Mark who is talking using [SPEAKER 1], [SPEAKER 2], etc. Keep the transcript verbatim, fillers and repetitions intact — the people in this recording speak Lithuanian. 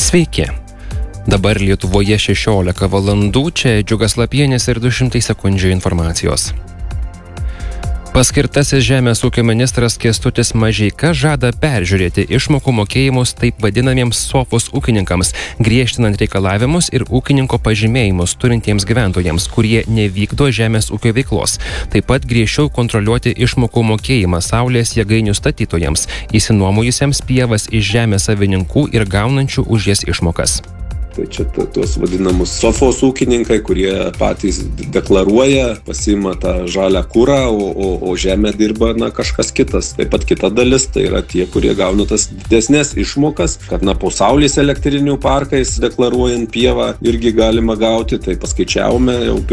[SPEAKER 1] Sveiki. Dabar Lietuvoje šešiolika valandų, čia Džiugas Lapienis ir du šimtai sekundžių informacijos. Paskirtasis žemės ūkio ministras Kęstutis Mažeika žada peržiūrėti išmokų mokėjimus taip vadinamiems sofos ūkininkams, griežtinant reikalavimus ir ūkininko pažymėjimus turintiems gyventojams, kurie nevykdo žemės ūkio veiklos. Taip pat griežčiau kontroliuoti išmokų mokėjimą saulės jėgainių statytojams, įsinuomojusiems pievas iš žemės savininkų ir gaunančių už jas išmokas.
[SPEAKER 2] Tai čia tuos vadinamus sofos ūkininkai, kurie patys deklaruoja, pasiima tą žalią kurą, o, o, o žemę dirba na, kažkas kitas. Taip pat kita dalis, tai yra tie, kurie gauna tas didesnės išmokas, kad na, po saulės elektrinių parkais deklaruojant pievą irgi galima gauti. Tai paskaičiavome jau